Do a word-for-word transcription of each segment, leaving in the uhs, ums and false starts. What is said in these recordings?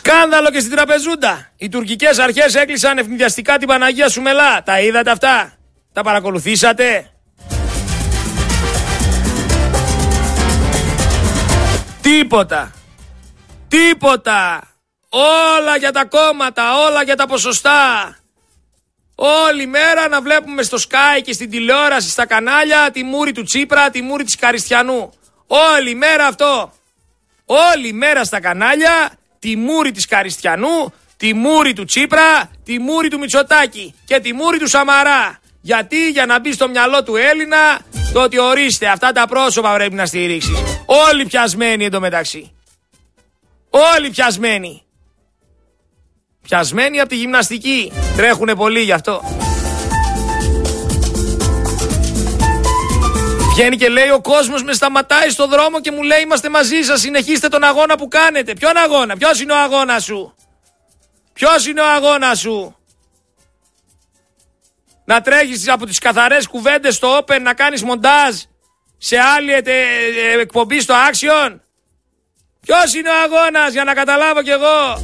Σκάνδαλο και στην τραπεζούντα. Οι τουρκικές αρχές έκλεισαν ευνηδιαστικά την Παναγία Σουμελά. Τα είδατε αυτά? Τα παρακολουθήσατε? Τίποτα. Τίποτα. Όλα για τα κόμματα, όλα για τα ποσοστά. Όλη μέρα να βλέπουμε στο Sky και στην τηλεόραση, στα κανάλια, τη μούρη του Τσίπρα, τη μούρη της Καριστιανού. Όλη μέρα αυτό. Όλη μέρα στα κανάλια, τη μούρη της Καριστιανού, τη μούρη του Τσίπρα, τη μούρη του Μητσοτάκη και τη μούρη του Σαμαρά. Γιατί? Για να μπει στο μυαλό του Έλληνα το ότι ορίστε, αυτά τα πρόσωπα πρέπει να στηρίξεις. Όλοι πιασμένοι εντωμεταξύ. Όλοι πιασμένοι. Πιασμένοι από τη γυμναστική. Τρέχουνε πολύ γι' αυτό. Βγαίνει και λέει ο κόσμος με σταματάει στο δρόμο και μου λέει είμαστε μαζί σας, συνεχίστε τον αγώνα που κάνετε. Ποιον αγώνα? Ποιος είναι ο αγώνας σου? Ποιος είναι ο αγώνας σου? Να τρέχεις από τις καθαρές κουβέντες στο Open να κάνεις μοντάζ σε άλλη ε, ε, εκπομπή στο Action? Ποιος είναι ο αγώνας, για να καταλάβω κι εγώ?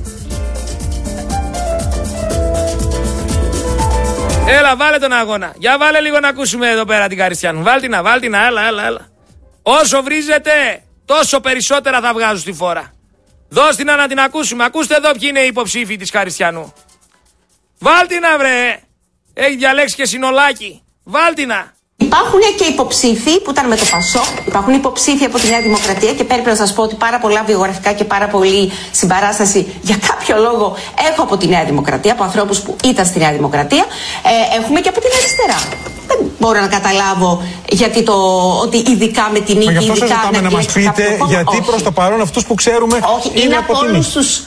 Έλα, βάλε τον αγώνα. Για βάλε λίγο να ακούσουμε εδώ πέρα την Καριστιανού. Βάλτινα, βάλτινα, έλα, έλα, έλα. Όσο βρίζετε, τόσο περισσότερα θα βγάζουν στη φόρα. Δώσ' την να την ακούσουμε. Ακούστε εδώ ποιοι είναι οι υποψήφοι της Καριστιανού. Βάλτινα, βρε. Έχει διαλέξει και συνολάκι. Βάλτινα. Υπάρχουν και υποψήφοι που ήταν με το Πασόκ, υπάρχουν υποψήφοι από τη Νέα Δημοκρατία και πρέπει να σας πω ότι πάρα πολλά βιογραφικά και πάρα πολύ συμπαράσταση για κάποιο λόγο έχω από τη Νέα Δημοκρατία, από ανθρώπους που ήταν στη Νέα Δημοκρατία. Ε, έχουμε και από την αριστερά. Δεν μπορώ να καταλάβω γιατί το ότι ειδικά με την νίκη. Γι' αυτό σας ζητάμε να μας πείτε γιατί προς το παρόν αυτούς που ξέρουμε όχι, είναι, είναι από όλους τους.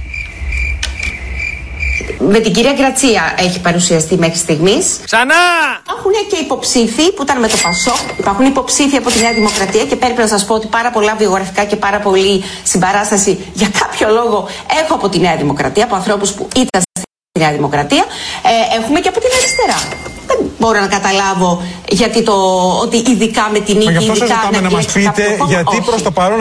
Με την κυρία Γκρατσία έχει παρουσιαστεί μέχρι στιγμής. Ξανά! Υπάρχουν και υποψήφοι που ήταν με το Πασόκ, υπάρχουν υποψήφοι από τη Νέα Δημοκρατία και πρέπει να σας πω ότι πάρα πολλά βιογραφικά και πάρα πολύ συμπαράσταση για κάποιο λόγο έχω από τη Νέα Δημοκρατία, από ανθρώπους που ήταν στη Νέα Δημοκρατία. Ε, έχουμε και από την αριστερά. Δεν μπορώ να καταλάβω γιατί το ότι ειδικά με την νίκη. Γι' αυτό σας ζητάμε να μας πείτε γιατί προς το παρόν